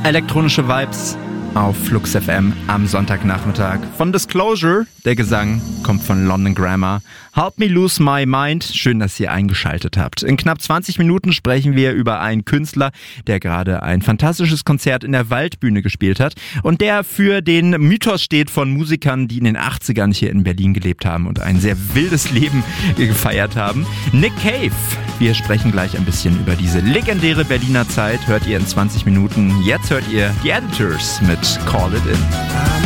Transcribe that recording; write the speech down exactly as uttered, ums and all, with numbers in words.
Elektronische Vibes auf Flux F M am Sonntagnachmittag. Von Disclosure, der Gesang kommt von London Grammar. Help Me Lose My Mind, schön, dass ihr eingeschaltet habt. In knapp zwanzig Minuten sprechen wir über einen Künstler, der gerade ein fantastisches Konzert in der Waldbühne gespielt hat und der für den Mythos steht von Musikern, die in den achtzigern hier in Berlin gelebt haben und ein sehr wildes Leben gefeiert haben. Nick Cave. Wir sprechen gleich ein bisschen über diese legendäre Berliner Zeit. Hört ihr in zwanzig Minuten. Jetzt hört ihr die Editors mit Call It In.